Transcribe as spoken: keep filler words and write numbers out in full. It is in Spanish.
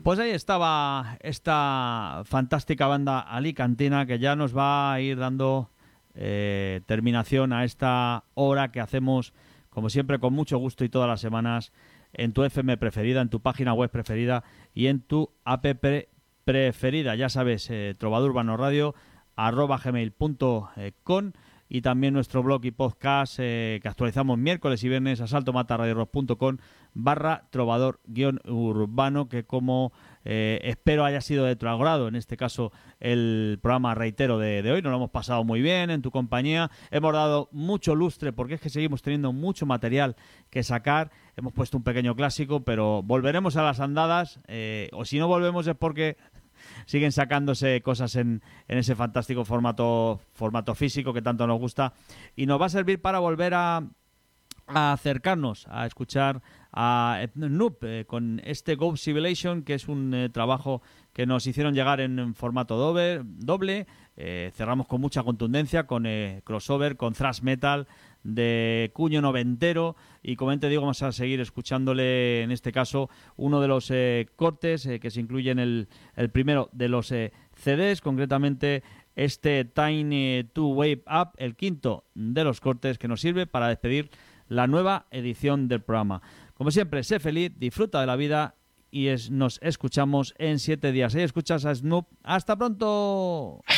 Pues ahí estaba esta fantástica banda alicantina que ya nos va a ir dando eh, terminación a esta hora que hacemos, como siempre, con mucho gusto y todas las semanas en tu F M preferida, en tu página web preferida y en tu app preferida. Ya sabes, eh, Trovador Urbano Radio, arroba gmail punto com, y también nuestro blog y podcast eh, que actualizamos miércoles y viernes a saltomatarradioros punto com barra trovador guión urbano, que como eh, espero haya sido de tu agrado. En este caso el programa, reitero, de, de hoy nos lo hemos pasado muy bien en tu compañía, hemos dado mucho lustre porque es que seguimos teniendo mucho material que sacar. Hemos puesto un pequeño clásico, pero volveremos a las andadas, eh, o si no volvemos es porque siguen sacándose cosas en, en ese fantástico formato formato físico que tanto nos gusta, y nos va a servir para volver a, a acercarnos a escuchar a Noob eh, con este Ghost Civilization, que es un eh, trabajo que nos hicieron llegar en, en formato doble, doble. Eh, cerramos con mucha contundencia, con eh, crossover, con thrash metal de cuño noventero, y como te digo, vamos a seguir escuchándole en este caso uno de los eh, cortes eh, que se incluye en el, el primero de los eh, C Ds, concretamente este Tiny to Wave Up, el quinto de los cortes que nos sirve para despedir la nueva edición del programa. Como siempre, sé feliz, disfruta de la vida y es, nos escuchamos en siete días. Ahí escuchas a Snoop. ¡Hasta pronto!